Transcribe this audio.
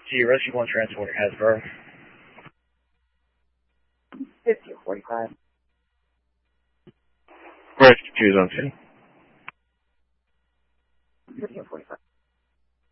G, Rescue 1 transporting Hasbro. 1545. Rescue 2 is on scene. 1545.